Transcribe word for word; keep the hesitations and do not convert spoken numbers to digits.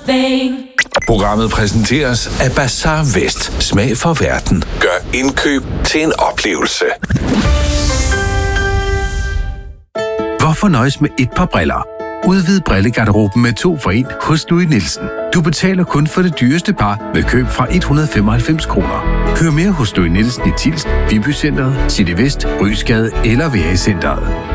thing. Programmet præsenteres af Bazaar Vest. Smag for verden. Gør indkøb til en oplevelse. Hvorfor nøjes med et par briller? Udvid brillegarderoben med to for en hos Louis Nielsen. Du betaler kun for det dyreste par ved køb fra et hundrede og femoghalvfems kroner. Hør mere hos Louis Nielsen i Tilst, Viby Centret, City Vest, Rysgade eller V A Centret.